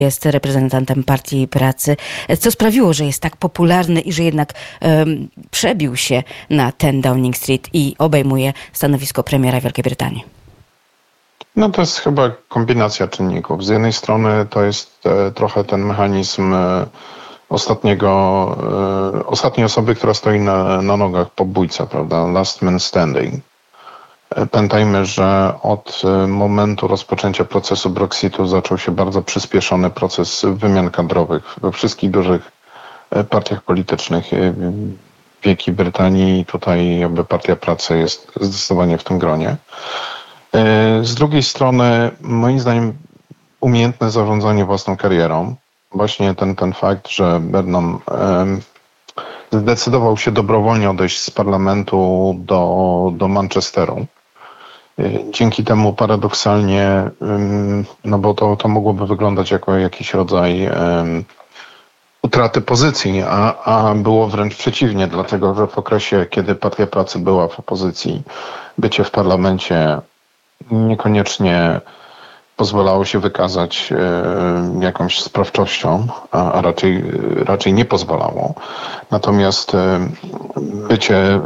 jest reprezentantem Partii Pracy. Co sprawiło, że jest tak popularny i że jednak przebił się na ten Downing Street i obejmuje stanowisko premiera Wielkiej Brytanii? No to jest chyba kombinacja czynników. Z jednej strony to jest trochę ten mechanizm ostatniej osoby, która stoi na nogach po bójce, prawda? Last man standing. Pamiętajmy, że od momentu rozpoczęcia procesu Brexitu zaczął się bardzo przyspieszony proces wymian kadrowych we wszystkich dużych partiach politycznych w Wielkiej Brytanii i tutaj jakby Partia Pracy jest zdecydowanie w tym gronie. Z drugiej strony, moim zdaniem, umiejętne zarządzanie własną karierą. Właśnie ten fakt, że Burnham zdecydował się dobrowolnie odejść z parlamentu do Manchesteru. Dzięki temu paradoksalnie, no bo to mogłoby wyglądać jako jakiś rodzaj utraty pozycji, a było wręcz przeciwnie, dlatego że w okresie, kiedy Partia Pracy była w opozycji, bycie w parlamencie niekoniecznie pozwalało się wykazać jakąś sprawczością, a raczej nie pozwalało. Natomiast bycie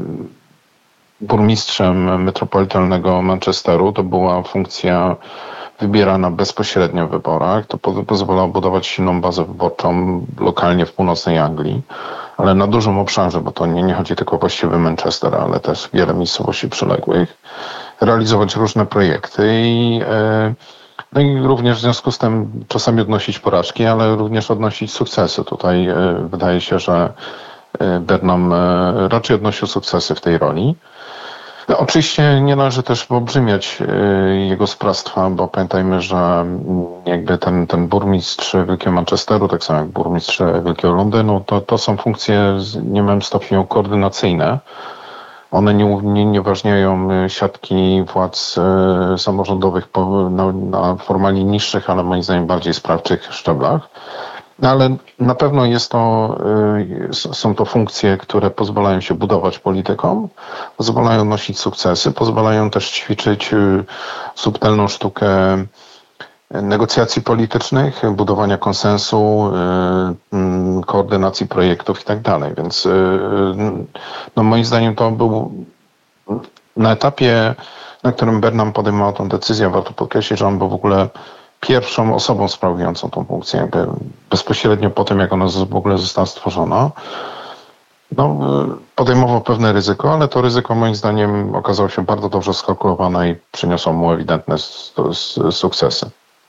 burmistrzem metropolitalnego Manchesteru to była funkcja wybierana bezpośrednio w wyborach. To pozwalało budować silną bazę wyborczą lokalnie w północnej Anglii, ale na dużym obszarze, bo to nie chodzi tylko o właściwy Manchester, ale też wiele miejscowości przyległych. Realizować różne projekty no i również w związku z tym czasami odnosić porażki, ale również odnosić sukcesy. Tutaj wydaje się, że Burnham raczej odnosił sukcesy w tej roli. No, oczywiście nie należy też wyobrzymiać jego sprawstwa, bo pamiętajmy, że jakby ten burmistrz Wielkiego Manchesteru, tak samo jak burmistrz Wielkiego Londynu, to są funkcje w niemałym stopniu koordynacyjne. One nie unieważniają siatki władz samorządowych na formalnie niższych, ale moim zdaniem bardziej sprawczych szczeblach. No ale na pewno są to funkcje, które pozwalają się budować politykom, pozwalają nosić sukcesy, pozwalają też ćwiczyć subtelną sztukę negocjacji politycznych, budowania konsensu, koordynacji projektów i tak dalej. Więc no moim zdaniem to był na etapie, na którym Burnham podejmował tę decyzję, warto podkreślić, że on był w ogóle pierwszą osobą sprawującą tą funkcję, jakby bezpośrednio po tym, jak ona w ogóle została stworzona. No, podejmował pewne ryzyko, ale to ryzyko moim zdaniem okazało się bardzo dobrze skalkulowane i przyniosło mu ewidentne sukcesy.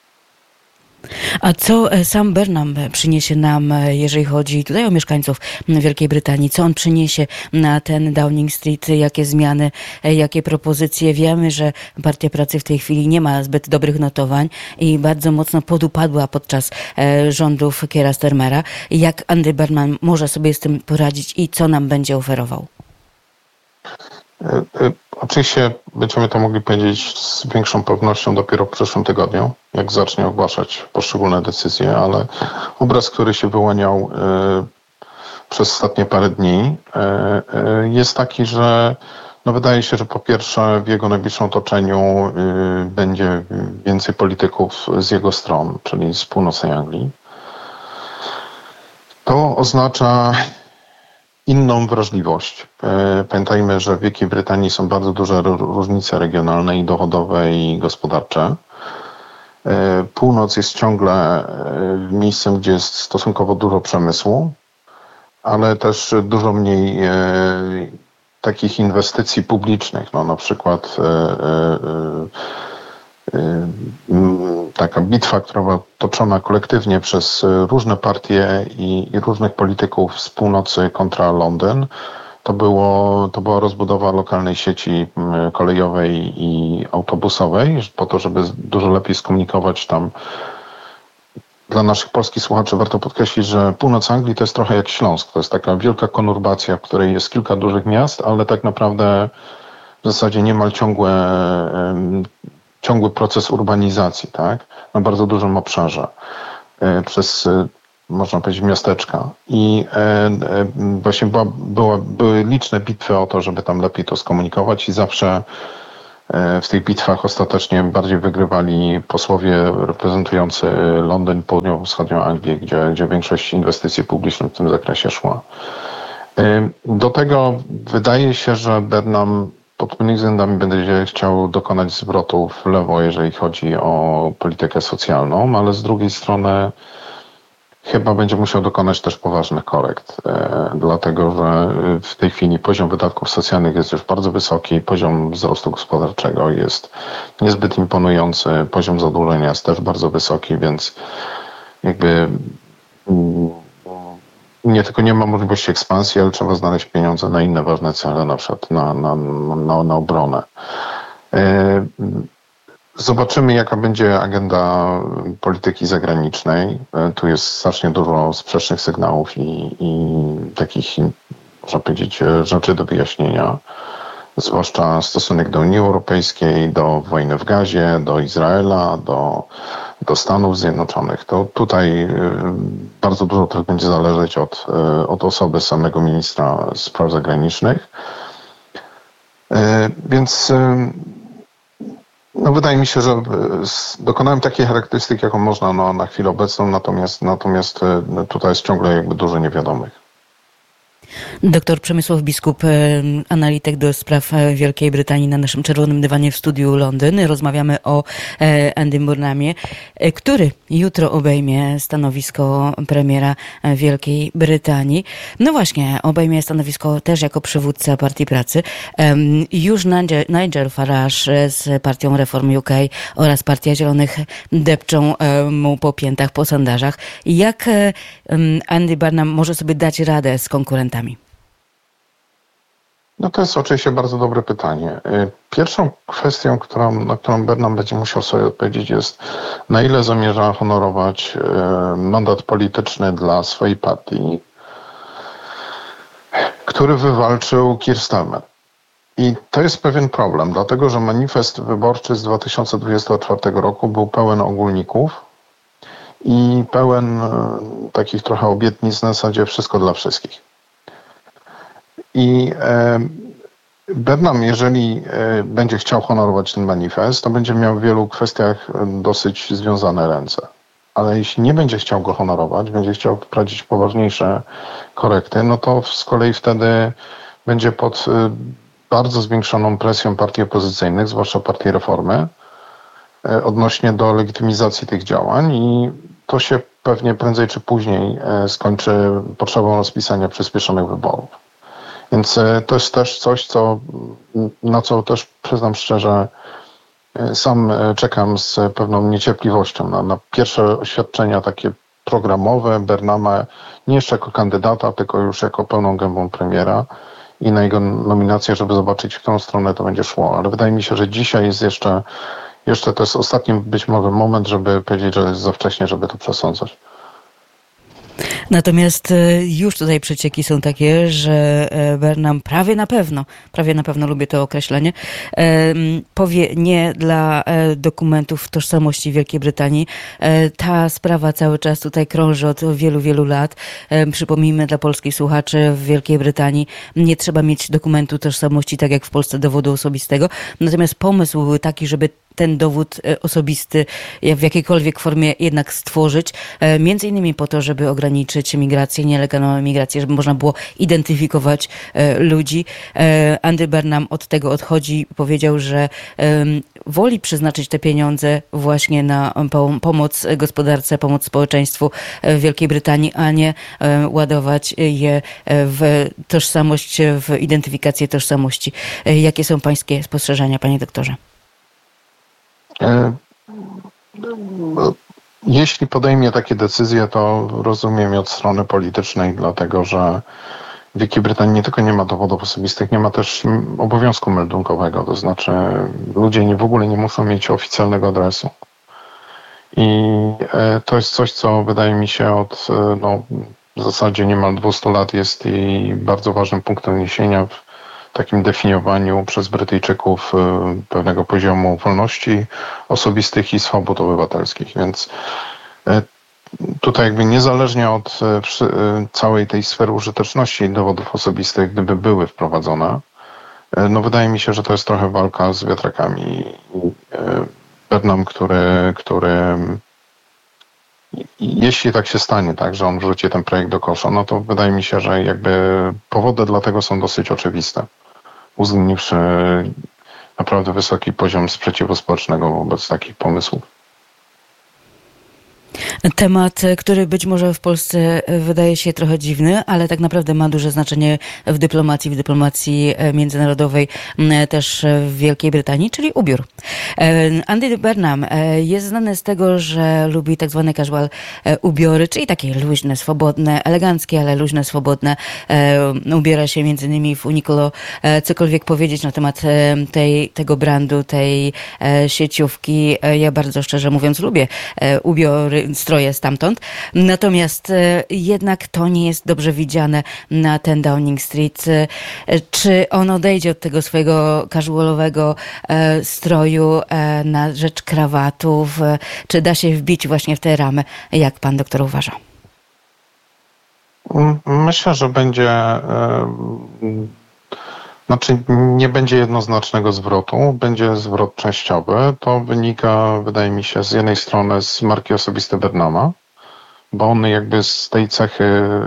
A co sam Burnham przyniesie nam, jeżeli chodzi tutaj o mieszkańców Wielkiej Brytanii? Co on przyniesie na ten Downing Street? Jakie zmiany, jakie propozycje? Wiemy, że Partia Pracy w tej chwili nie ma zbyt dobrych notowań i bardzo mocno podupadła podczas rządów Keira Starmera. Jak Andy Burnham może sobie z tym poradzić i co nam będzie oferował? Oczywiście będziemy to mogli powiedzieć z większą pewnością dopiero w przyszłym tygodniu, jak zacznie ogłaszać poszczególne decyzje, ale obraz, który się wyłaniał przez ostatnie parę dni jest taki, że no wydaje się, że po pierwsze w jego najbliższym otoczeniu będzie więcej polityków z jego stron, czyli z północnej Anglii. To oznacza inną wrażliwość. Pamiętajmy, że w Wielkiej Brytanii są bardzo duże różnice regionalne i dochodowe i gospodarcze. Północ jest ciągle miejscem, gdzie jest stosunkowo dużo przemysłu, ale też dużo mniej takich inwestycji publicznych. No, na przykład taka bitwa, która była toczona kolektywnie przez różne partie i różnych polityków z północy kontra Londyn, to była rozbudowa lokalnej sieci kolejowej i autobusowej, po to, żeby dużo lepiej skomunikować tam. Dla naszych polskich słuchaczy warto podkreślić, że północ Anglii to jest trochę jak Śląsk. To jest taka wielka konurbacja, w której jest kilka dużych miast, ale tak naprawdę w zasadzie niemal ciągły proces urbanizacji, tak? Na bardzo dużym obszarze. Przez, można powiedzieć, miasteczka. I właśnie były liczne bitwy o to, żeby tam lepiej to skomunikować i zawsze w tych bitwach ostatecznie bardziej wygrywali posłowie reprezentujący Londyn, południowo-wschodnią Anglię, gdzie większość inwestycji publicznych w tym zakresie szła. Do tego wydaje się, że Burnham pod pewnymi względami będzie chciał dokonać zwrotu w lewo, jeżeli chodzi o politykę socjalną, ale z drugiej strony chyba będzie musiał dokonać też poważnych korekt, dlatego że w tej chwili poziom wydatków socjalnych jest już bardzo wysoki, poziom wzrostu gospodarczego jest niezbyt imponujący, poziom zadłużenia jest też bardzo wysoki, więc jakby nie tylko nie ma możliwości ekspansji, ale trzeba znaleźć pieniądze na inne ważne cele, na przykład na obronę. Zobaczymy, jaka będzie agenda polityki zagranicznej. Tu jest strasznie dużo sprzecznych sygnałów i takich, można powiedzieć, rzeczy do wyjaśnienia. Zwłaszcza stosunek do Unii Europejskiej, do wojny w Gazie, do Izraela, do Stanów Zjednoczonych. To tutaj bardzo dużo też będzie zależeć od osoby samego ministra spraw zagranicznych. Więc wydaje mi się, że dokonałem takiej charakterystyki, jaką można na chwilę obecną, natomiast tutaj jest ciągle jakby dużo niewiadomych. Doktor Przemysław Biskup, analityk do spraw Wielkiej Brytanii na naszym czerwonym dywanie w studiu Londyn. Rozmawiamy o Andy Burnhamie, który jutro obejmie stanowisko premiera Wielkiej Brytanii. No właśnie, obejmie stanowisko też jako przywódca Partii Pracy. Już Nigel Farage z partią Reform UK oraz Partia Zielonych depczą mu po piętach po sondażach. Jak Andy Burnham może sobie dać radę z konkurentami? No to jest oczywiście bardzo dobre pytanie. Pierwszą kwestią, na którą Burnham będzie musiał sobie odpowiedzieć, jest, na ile zamierza honorować mandat polityczny dla swojej partii, który wywalczył Keir Starmer. I to jest pewien problem, dlatego że manifest wyborczy z 2024 roku był pełen ogólników i pełen takich trochę obietnic na zasadzie wszystko dla wszystkich. I Burnham, jeżeli będzie chciał honorować ten manifest, to będzie miał w wielu kwestiach dosyć związane ręce. Ale jeśli nie będzie chciał go honorować, będzie chciał wprowadzić poważniejsze korekty, no to z kolei wtedy będzie pod bardzo zwiększoną presją partii opozycyjnych, zwłaszcza partii Reformy, odnośnie do legitymizacji tych działań i to się pewnie prędzej czy później skończy potrzebą rozpisania przyspieszonych wyborów. Więc to jest też coś, na co też przyznam szczerze, sam czekam z pewną niecierpliwością na pierwsze oświadczenia takie programowe Burnhama, nie jeszcze jako kandydata, tylko już jako pełną gębą premiera i na jego nominację, żeby zobaczyć, w którą stronę to będzie szło. Ale wydaje mi się, że dzisiaj jest jeszcze to jest ostatni być może moment, żeby powiedzieć, że jest za wcześnie, żeby to przesądzać. Natomiast już tutaj przecieki są takie, że Burnham prawie na pewno lubię to określenie, powie nie dla dokumentów tożsamości Wielkiej Brytanii. Ta sprawa cały czas tutaj krąży od wielu, wielu lat. Przypomnijmy dla polskich słuchaczy, w Wielkiej Brytanii nie trzeba mieć dokumentu tożsamości, tak jak w Polsce dowodu osobistego. Natomiast pomysł był taki, żeby ten dowód osobisty w jakiejkolwiek formie jednak stworzyć, między innymi po to, żeby ograniczyć migrację, nielegalną migrację, żeby można było identyfikować ludzi. Andy Burnham od tego odchodzi. Powiedział, że woli przeznaczyć te pieniądze właśnie na pomoc gospodarce, pomoc społeczeństwu w Wielkiej Brytanii, a nie ładować je w tożsamość, w identyfikację tożsamości. Jakie są pańskie spostrzeżenia, panie doktorze? Jeśli podejmie takie decyzje, to rozumiem je od strony politycznej, dlatego że w Wielkiej Brytanii nie tylko nie ma dowodów osobistych, nie ma też obowiązku meldunkowego, to znaczy ludzie w ogóle nie muszą mieć oficjalnego adresu. I to jest coś, co wydaje mi się w zasadzie niemal 200 lat jest i bardzo ważnym punktem odniesienia w takim definiowaniu przez Brytyjczyków pewnego poziomu wolności osobistych i swobód obywatelskich. Więc tutaj jakby niezależnie od całej tej sfery użyteczności dowodów osobistych, gdyby były wprowadzone, No wydaje mi się, że to jest trochę walka z wiatrakami. Burnham, który jeśli tak się stanie, tak, że on wrzuci ten projekt do kosza, no to wydaje mi się, że jakby powody dla tego są dosyć oczywiste, uwzględniwszy naprawdę wysoki poziom sprzeciwu społecznego wobec takich pomysłów. Temat, który być może w Polsce wydaje się trochę dziwny, ale tak naprawdę ma duże znaczenie w dyplomacji międzynarodowej, też w Wielkiej Brytanii, czyli ubiór. Andy Burnham jest znany z tego, że lubi tak zwane casual ubiory, czyli takie luźne, swobodne, eleganckie, ale luźne, swobodne. Ubiera się między innymi w Uniqlo. Cokolwiek powiedzieć na temat tego brandu, tej sieciówki. Ja bardzo szczerze mówiąc lubię ubiory, stroje stamtąd. Natomiast jednak to nie jest dobrze widziane na ten Downing Street. Czy on odejdzie od tego swojego casualowego stroju na rzecz krawatów? Czy da się wbić właśnie w te ramy? Jak pan doktor uważa? Myślę, że nie będzie jednoznacznego zwrotu, będzie zwrot częściowy. To wynika, wydaje mi się, z jednej strony z marki osobistej Burnhama, bo on jakby z tej cechy,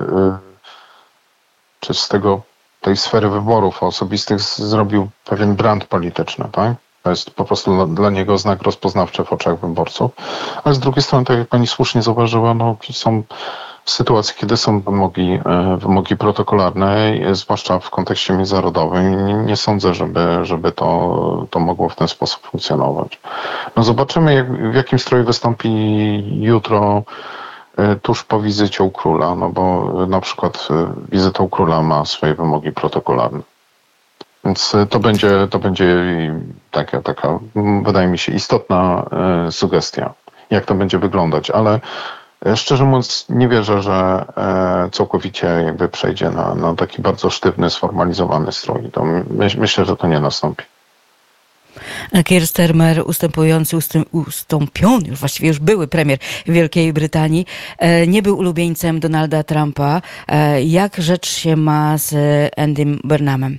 czy z tej sfery wyborów osobistych zrobił pewien brand polityczny, tak? To jest po prostu dla niego znak rozpoznawczy w oczach wyborców. Ale z drugiej strony, tak jak pani słusznie zauważyła, no, są sytuacje, kiedy są wymogi protokolarne, zwłaszcza w kontekście międzynarodowym. Nie sądzę, żeby to mogło w ten sposób funkcjonować. No zobaczymy, w jakim stroju wystąpi jutro tuż po wizycie u króla, no bo na przykład wizyta u króla ma swoje wymogi protokolarne. Więc to będzie taka, wydaje mi się, istotna sugestia, jak to będzie wyglądać, ale szczerze mówiąc nie wierzę, że całkowicie jakby przejdzie na taki bardzo sztywny, sformalizowany strój. To myślę, że to nie nastąpi. Keir Starmer, ustąpiony, właściwie już były premier Wielkiej Brytanii, nie był ulubieńcem Donalda Trumpa. Jak rzecz się ma z Andym Burnhamem?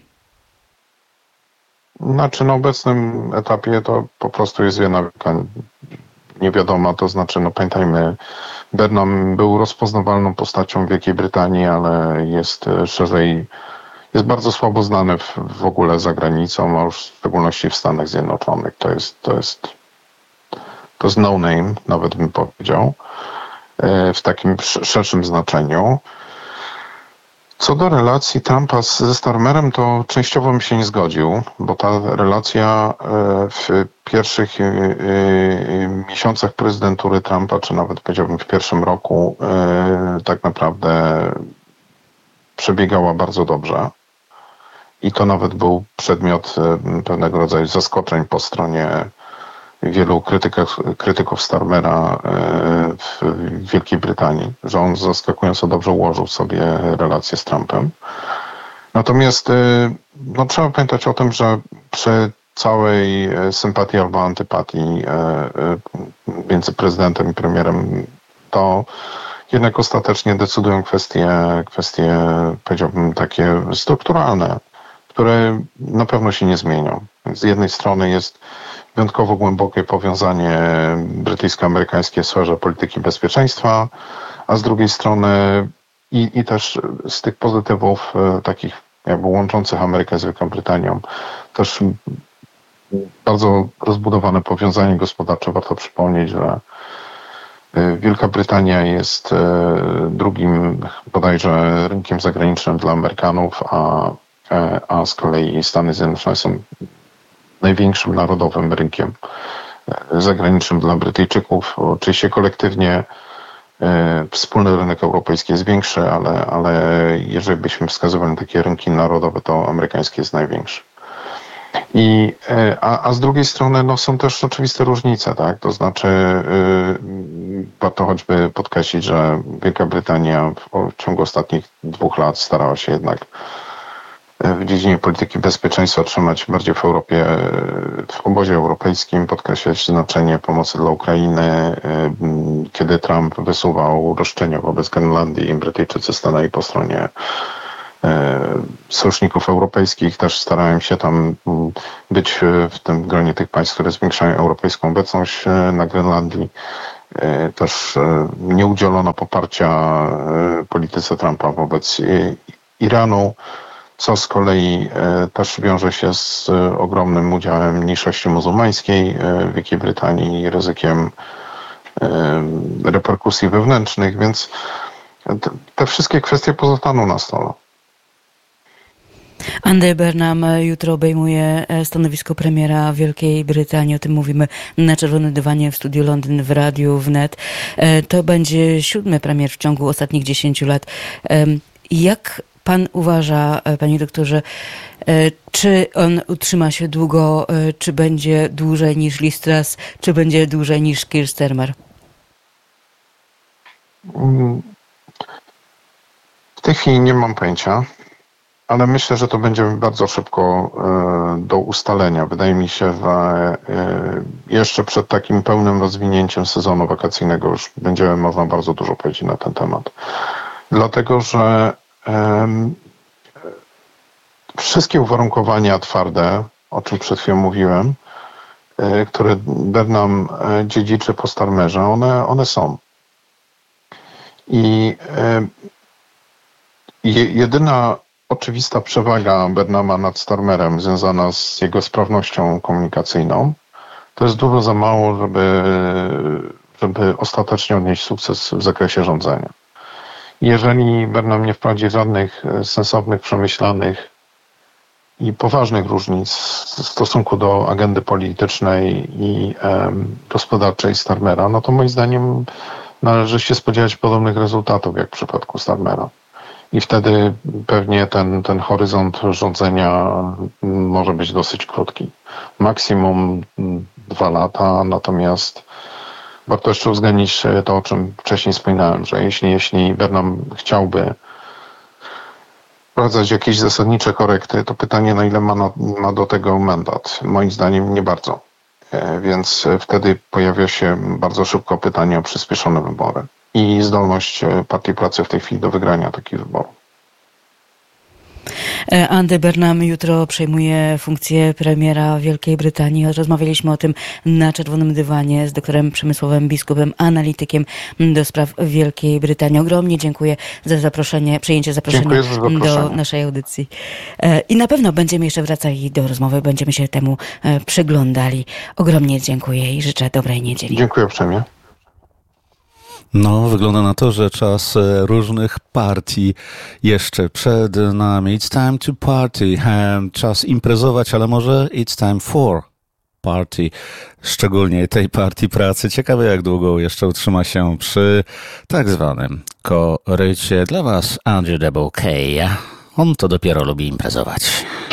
Znaczy na obecnym etapie to po prostu jest jedna wielka niewiadoma, to znaczy, no pamiętajmy, Burnham był rozpoznawalną postacią w Wielkiej Brytanii, ale jest bardzo słabo znany w ogóle za granicą, a już w szczególności w Stanach Zjednoczonych. To jest no name, nawet bym powiedział, w takim szerszym znaczeniu. Co do relacji Trumpa ze Starmerem, to częściowo bym się nie zgodził, bo ta relacja w pierwszych miesiącach prezydentury Trumpa, czy nawet powiedziałbym w pierwszym roku, tak naprawdę przebiegała bardzo dobrze. I to nawet był przedmiot pewnego rodzaju zaskoczeń po stronie wielu krytyków Starmera w Wielkiej Brytanii, że on zaskakująco dobrze ułożył sobie relacje z Trumpem. Natomiast no, trzeba pamiętać o tym, że przy całej sympatii albo antypatii między prezydentem i premierem, to jednak ostatecznie decydują kwestie, powiedziałbym, takie strukturalne, które na pewno się nie zmienią. Z jednej strony jest wyjątkowo głębokie powiązanie brytyjsko-amerykańskie w sferze polityki bezpieczeństwa, a z drugiej strony i też z tych pozytywów takich jakby łączących Amerykę z Wielką Brytanią też bardzo rozbudowane powiązanie gospodarcze. Warto przypomnieć, że Wielka Brytania jest drugim bodajże rynkiem zagranicznym dla Amerykanów, a z kolei Stany Zjednoczone są największym narodowym rynkiem zagranicznym dla Brytyjczyków. Oczywiście kolektywnie wspólny rynek europejski jest większy, ale jeżeli byśmy wskazywali na takie rynki narodowe, to amerykański jest największy. A z drugiej strony no, są też oczywiste różnice, tak? To znaczy warto choćby podkreślić, że Wielka Brytania w ciągu ostatnich 2 lat starała się jednak w dziedzinie polityki bezpieczeństwa trzymać bardziej w Europie, w obozie europejskim, podkreślać znaczenie pomocy dla Ukrainy. Kiedy Trump wysuwał roszczenia wobec Grenlandii, Brytyjczycy stanęli po stronie sojuszników europejskich. Też starałem się tam być w tym gronie tych państw, które zwiększają europejską obecność na Grenlandii. Też nie udzielono poparcia polityce Trumpa wobec Iranu, co z kolei też wiąże się z ogromnym udziałem mniejszości muzułmańskiej w Wielkiej Brytanii i ryzykiem reperkusji wewnętrznych, więc te wszystkie kwestie pozostaną na stole. Andy Burnham jutro obejmuje stanowisko premiera Wielkiej Brytanii. O tym mówimy na Czerwonym Dywanie w Studiu Londyn w Radiu Wnet. To będzie 7. premier w ciągu ostatnich 10 lat. Jak pan uważa, panie doktorze, czy on utrzyma się długo, czy będzie dłużej niż Liz Truss, czy będzie dłużej niż Keir Starmer? W tej chwili nie mam pojęcia, ale myślę, że to będzie bardzo szybko do ustalenia. Wydaje mi się, że jeszcze przed takim pełnym rozwinięciem sezonu wakacyjnego już będzie można bardzo dużo powiedzieć na ten temat. Dlatego, że wszystkie uwarunkowania twarde, o czym przed chwilą mówiłem, które Burnham dziedziczy po Starmerze, one są. I jedyna oczywista przewaga Burnhama nad Starmerem związana z jego sprawnością komunikacyjną to jest dużo za mało, żeby ostatecznie odnieść sukces w zakresie rządzenia. Jeżeli Burnham nie wprowadzi żadnych sensownych, przemyślanych i poważnych różnic w stosunku do agendy politycznej i gospodarczej Starmera, no to moim zdaniem należy się spodziewać podobnych rezultatów jak w przypadku Starmera. I wtedy pewnie ten horyzont rządzenia może być dosyć krótki. Maksimum 2 lata, natomiast warto jeszcze uwzględnić to, o czym wcześniej wspominałem, że jeśli Burnham chciałby wprowadzać jakieś zasadnicze korekty, to pytanie, na ile ma do tego mandat. Moim zdaniem nie bardzo. Więc wtedy pojawia się bardzo szybko pytanie o przyspieszone wybory i zdolność Partii Pracy w tej chwili do wygrania takich wyborów. Andy Burnham jutro przejmuje funkcję premiera Wielkiej Brytanii. Rozmawialiśmy o tym na Czerwonym Dywanie z doktorem Przemysławem Biskupem, analitykiem do spraw Wielkiej Brytanii. Ogromnie dziękuję za przyjęcie zaproszenia do naszej audycji. I na pewno będziemy jeszcze wracali do rozmowy, będziemy się temu przyglądali. Ogromnie dziękuję i życzę dobrej niedzieli. Dziękuję uprzejmie. No, wygląda na to, że czas różnych partii jeszcze przed nami. It's time to party. Czas imprezować, ale może it's time for party. Szczególnie tej partii pracy. Ciekawe, jak długo jeszcze utrzyma się przy tak zwanym korycie. Dla was Andrew Double K. On to dopiero lubi imprezować.